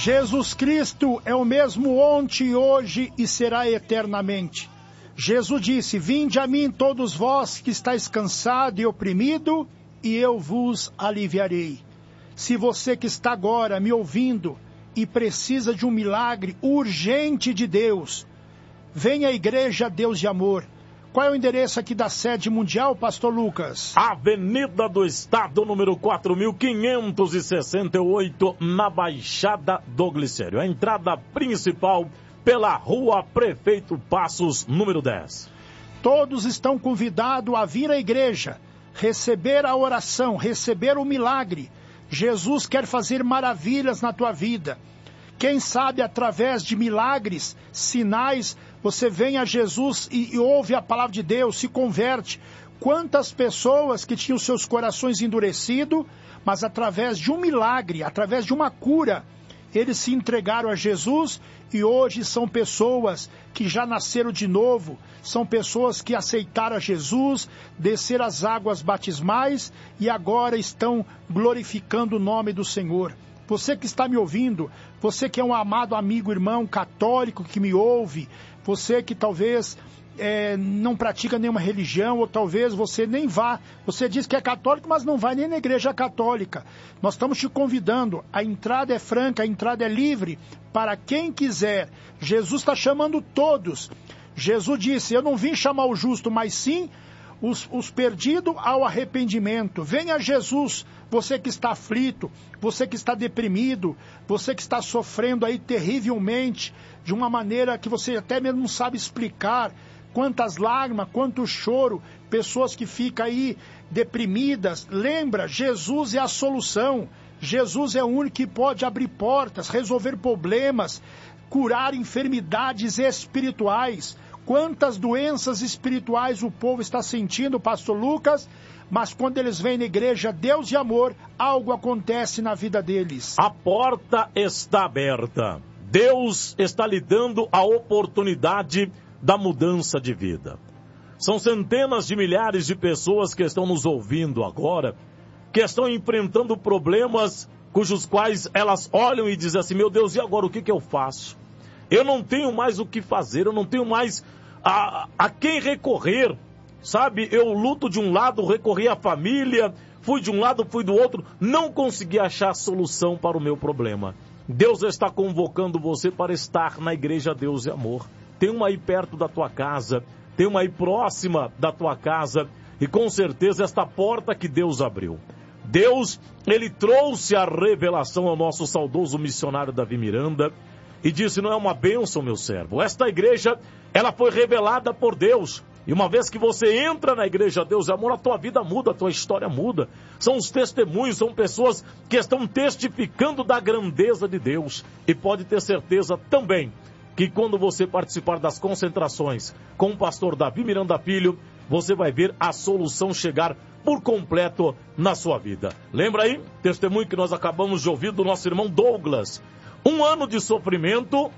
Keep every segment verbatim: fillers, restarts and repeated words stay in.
Jesus Cristo é o mesmo ontem, hoje e será eternamente. Jesus disse: vinde a mim todos vós que estáis cansado e oprimido, e eu vos aliviarei. Se você que está agora me ouvindo e precisa de um milagre urgente de Deus, venha à Igreja Deus de Amor. Qual é o endereço aqui da sede mundial, pastor Lucas? Avenida do Estado, número quatro mil quinhentos e sessenta e oito, na Baixada do Glicério. A entrada principal pela Rua Prefeito Passos, número dez. Todos estão convidados a vir à igreja, receber a oração, receber o milagre. Jesus quer fazer maravilhas na tua vida. Quem sabe através de milagres, sinais, você vem a Jesus e, e ouve a palavra de Deus, se converte. Quantas pessoas que tinham seus corações endurecidos, mas através de um milagre, através de uma cura, eles se entregaram a Jesus e hoje são pessoas que já nasceram de novo, são pessoas que aceitaram a Jesus, desceram as águas batismais e agora estão glorificando o nome do Senhor. Você que está me ouvindo, você que é um amado amigo, irmão católico que me ouve, você que talvez é, não pratica nenhuma religião, ou talvez você nem vá, você diz que é católico, mas não vai nem na igreja católica. Nós estamos te convidando, a entrada é franca, a entrada é livre, para quem quiser. Jesus está chamando todos. Jesus disse: eu não vim chamar o justo, mas sim os, os perdidos ao arrependimento. Venha a Jesus, você que está aflito, você que está deprimido, você que está sofrendo aí terrivelmente, de uma maneira que você até mesmo não sabe explicar. Quantas lágrimas, quanto choro, pessoas que ficam aí deprimidas. Lembra, Jesus é a solução. Jesus é o único que pode abrir portas, resolver problemas, curar enfermidades espirituais. Quantas doenças espirituais o povo está sentindo, pastor Lucas, mas quando eles vêm na igreja Deus de Amor, algo acontece na vida deles. A porta está aberta. Deus está lhe dando a oportunidade da mudança de vida. São centenas de milhares de pessoas que estão nos ouvindo agora, que estão enfrentando problemas cujos quais elas olham e dizem assim: meu Deus, e agora o que, que eu faço? Eu não tenho mais o que fazer, eu não tenho mais a, a quem recorrer, sabe? Eu luto de um lado, recorri à família, fui de um lado, fui do outro, não consegui achar solução para o meu problema. Deus está convocando você para estar na Igreja Deus e Amor. Tem uma aí perto da tua casa, tem uma aí próxima da tua casa, e com certeza esta porta que Deus abriu. Deus, ele trouxe a revelação ao nosso saudoso missionário Davi Miranda, e disse: não é uma bênção, meu servo. Esta igreja, ela foi revelada por Deus. E uma vez que você entra na Igreja Deus e Amor, a tua vida muda, a tua história muda. São os testemunhos, são pessoas que estão testificando da grandeza de Deus. E pode ter certeza também que quando você participar das concentrações com o pastor Davi Miranda Filho, você vai ver a solução chegar por completo na sua vida. Lembra aí? Testemunho que nós acabamos de ouvir do nosso irmão Douglas. Um ano de sofrimento,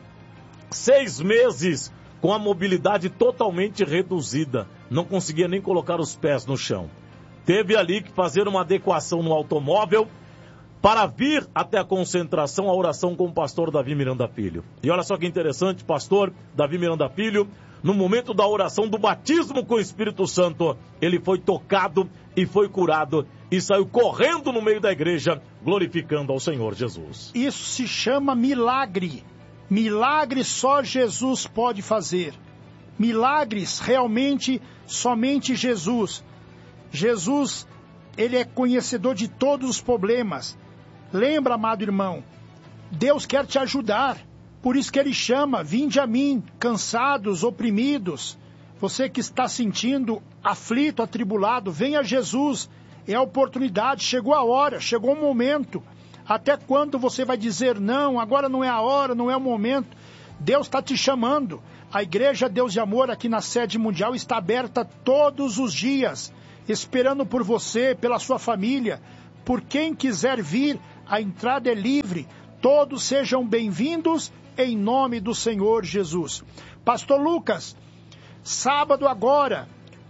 seis meses com a mobilidade totalmente reduzida. Não conseguia nem colocar os pés no chão. Teve ali que fazer uma adequação no automóvel para vir até a concentração, a oração com o pastor Davi Miranda Filho. E olha só que interessante, pastor Davi Miranda Filho, no momento da oração do batismo com o Espírito Santo, ele foi tocado e foi curado e saiu correndo no meio da igreja, glorificando ao Senhor Jesus. Isso se chama milagre. Milagre só Jesus pode fazer. Milagres realmente somente Jesus. Jesus, ele é conhecedor de todos os problemas. Lembra, amado irmão, Deus quer te ajudar. Por isso que ele chama: vinde a mim, cansados, oprimidos. Você que está sentindo aflito, atribulado, venha a Jesus. É a oportunidade, chegou a hora, chegou o momento. Até quando você vai dizer não, agora não é a hora, não é o momento? Deus está te chamando. A Igreja Deus de Amor aqui na sede mundial está aberta todos os dias, esperando por você, pela sua família. Por quem quiser vir, a entrada é livre. Todos sejam bem-vindos em nome do Senhor Jesus. Pastor Lucas, sábado agora,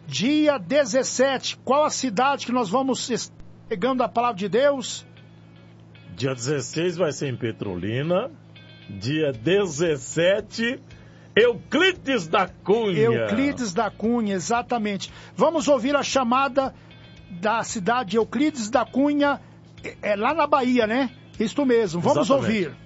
dia dezessete, qual a cidade que nós vamos pegando a palavra de Deus? Dia dezesseis vai ser em Petrolina, Dia dezessete, Euclides da Cunha. Euclides da Cunha, exatamente. Vamos ouvir a chamada da cidade de Euclides da Cunha, é lá na Bahia, né? Isto mesmo, vamos exatamente. Ouvir.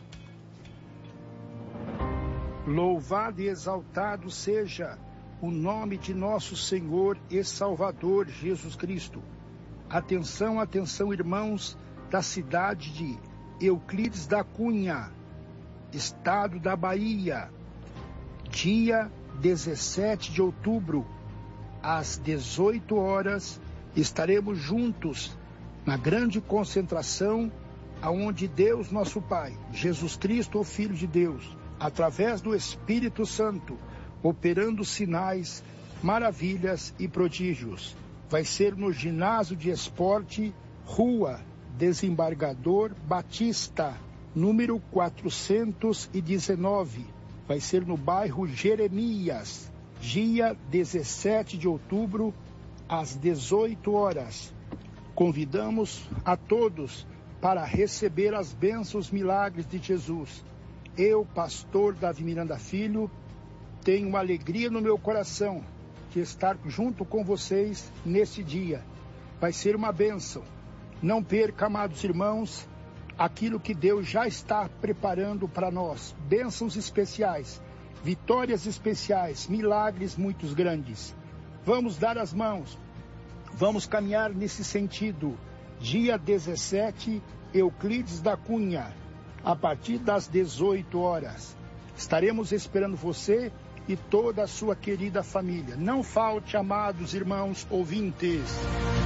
Louvado e exaltado seja o nome de nosso Senhor e Salvador Jesus Cristo. Atenção, atenção, irmãos da cidade de Euclides da Cunha, estado da Bahia. Dia dezessete de outubro, às dezoito horas, estaremos juntos na grande concentração aonde Deus, nosso Pai, Jesus Cristo, o Filho de Deus, através do Espírito Santo, operando sinais, maravilhas e prodígios. Vai ser no ginásio de esporte, Rua Desembargador Batista, número quatrocentos e dezenove. Vai ser no bairro Jeremias, dia dezessete de outubro, às dezoito horas. Convidamos a todos para receber as bênçãos, milagres de Jesus. Eu, pastor Davi Miranda Filho, tenho uma alegria no meu coração de estar junto com vocês nesse dia. Vai ser uma bênção. Não perca, amados irmãos, aquilo que Deus já está preparando para nós. Bênçãos especiais, vitórias especiais, milagres muito grandes. Vamos dar as mãos, vamos caminhar nesse sentido. Dia dezessete, Euclides da Cunha, a partir das dezoito horas. Estaremos esperando você e toda a sua querida família. Não falte, amados irmãos ouvintes.